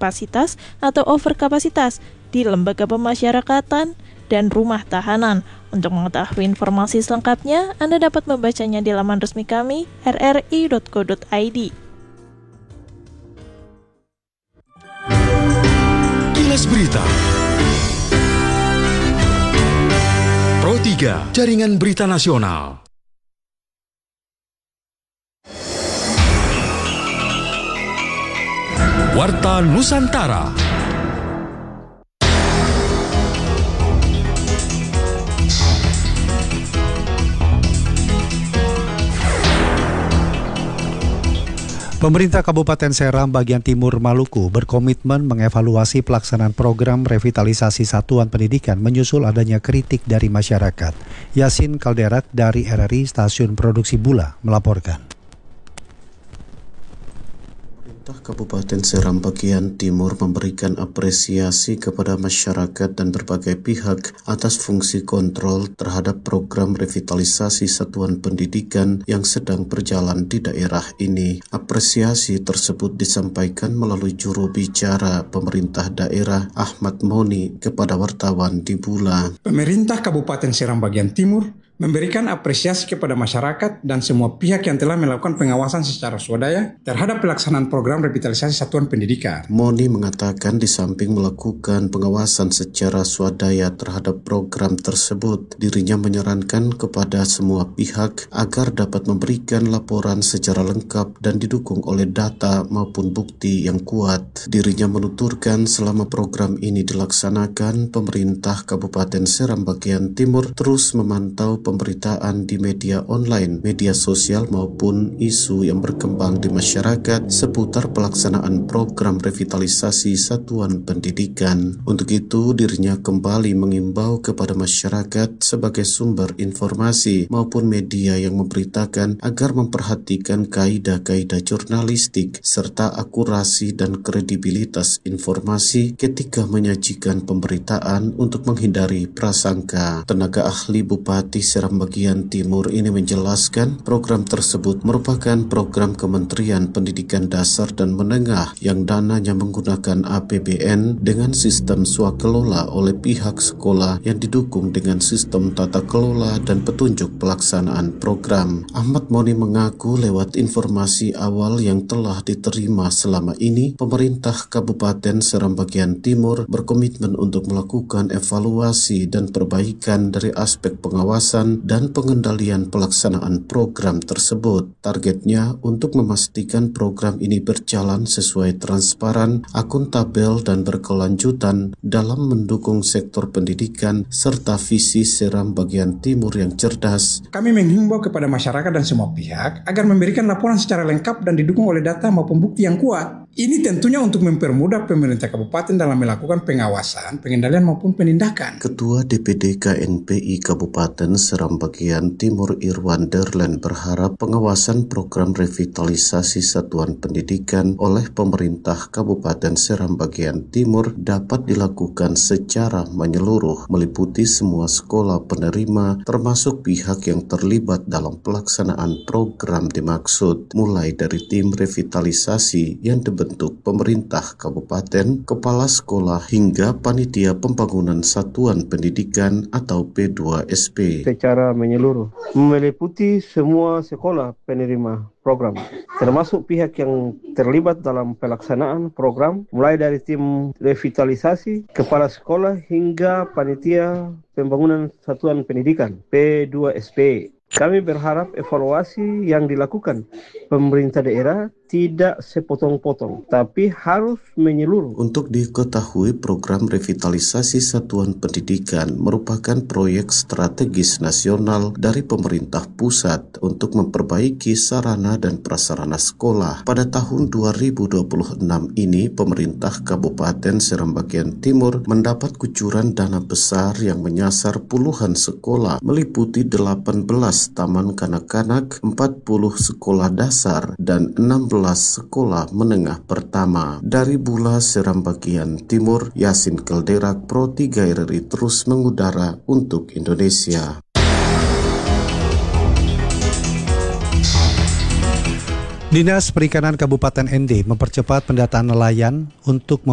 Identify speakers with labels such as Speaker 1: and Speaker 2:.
Speaker 1: kapasitas atau overkapasitas di lembaga pemasyarakatan dan rumah tahanan. Untuk mengetahui informasi selengkapnya, Anda dapat membacanya di laman resmi kami, rri.co.id.
Speaker 2: Kilas Berita Pro 3, Jaringan Berita Nasional. Warta Nusantara.
Speaker 3: Pemerintah Kabupaten Seram bagian timur Maluku berkomitmen mengevaluasi pelaksanaan program revitalisasi satuan pendidikan menyusul adanya kritik dari masyarakat. Yasin Kalderak dari RRI Stasiun Produksi Bula melaporkan.
Speaker 4: Kabupaten Seram bagian timur memberikan apresiasi kepada masyarakat dan berbagai pihak atas fungsi kontrol terhadap program revitalisasi satuan pendidikan yang sedang berjalan di daerah ini. Apresiasi tersebut disampaikan melalui juru bicara pemerintah daerah Ahmad Moni kepada wartawan di Bula.
Speaker 5: Pemerintah Kabupaten Seram bagian timur memberikan apresiasi kepada masyarakat dan semua pihak yang telah melakukan pengawasan secara swadaya terhadap pelaksanaan program revitalisasi satuan pendidikan.
Speaker 4: Moni mengatakan di samping melakukan pengawasan secara swadaya terhadap program tersebut, dirinya menyarankan kepada semua pihak agar dapat memberikan laporan secara lengkap dan didukung oleh data maupun bukti yang kuat. Dirinya menuturkan selama program ini dilaksanakan, pemerintah Kabupaten Seram bagian timur terus memantau pemberitaan di media online, media sosial maupun isu yang berkembang di masyarakat seputar pelaksanaan program revitalisasi satuan pendidikan. Untuk itu, dirinya kembali mengimbau kepada masyarakat sebagai sumber informasi maupun media yang memberitakan agar memperhatikan kaidah-kaidah jurnalistik serta akurasi dan kredibilitas informasi ketika menyajikan pemberitaan untuk menghindari prasangka. Tenaga ahli Bupati Seram bagian timur ini menjelaskan program tersebut merupakan program Kementerian Pendidikan Dasar dan Menengah yang dananya menggunakan APBN dengan sistem swakelola oleh pihak sekolah yang didukung dengan sistem tata kelola dan petunjuk pelaksanaan program. Ahmad Moni mengaku lewat informasi awal yang telah diterima selama ini, pemerintah Kabupaten Seram bagian timur berkomitmen untuk melakukan evaluasi dan perbaikan dari aspek pengawasan dan pengendalian pelaksanaan program tersebut. Targetnya untuk memastikan program ini berjalan sesuai transparan, akuntabel, dan berkelanjutan dalam mendukung sektor pendidikan serta visi Seram bagian timur yang cerdas.
Speaker 5: Kami menghimbau kepada masyarakat dan semua pihak agar memberikan laporan secara lengkap dan didukung oleh data maupun bukti yang kuat. Ini tentunya untuk mempermudah pemerintah kabupaten dalam melakukan pengawasan, pengendalian maupun penindakan.
Speaker 4: Ketua DPD KNPI Kabupaten Seram bagian timur Irwan Derlen berharap pengawasan program revitalisasi satuan pendidikan oleh pemerintah Kabupaten Seram bagian timur dapat dilakukan secara menyeluruh, meliputi semua sekolah penerima termasuk pihak yang terlibat dalam pelaksanaan program dimaksud, mulai dari tim revitalisasi yang dibentuk pemerintah kabupaten, kepala sekolah hingga panitia pembangunan satuan pendidikan atau P2SP.
Speaker 6: Secara menyeluruh, meliputi semua sekolah penerima program, termasuk pihak yang terlibat dalam pelaksanaan program, mulai dari tim revitalisasi, kepala sekolah hingga panitia pembangunan satuan pendidikan P2SP. Kami berharap evaluasi yang dilakukan pemerintah daerah tidak sepotong-potong, tapi harus menyeluruh.
Speaker 4: Untuk diketahui, program revitalisasi satuan pendidikan merupakan proyek strategis nasional dari pemerintah pusat untuk memperbaiki sarana dan prasarana sekolah. Pada tahun 2026 ini, pemerintah Kabupaten Seram bagian timur mendapat kucuran dana besar yang menyasar puluhan sekolah, meliputi 18 taman kanak-kanak, 40 sekolah dasar, dan 16 sekolah menengah pertama. Dari Bula Seram bagian timur, Yasin Kalderak, Pro 3 RRI terus mengudara untuk Indonesia.
Speaker 3: Dinas Perikanan Kabupaten ND mempercepat pendataan nelayan untuk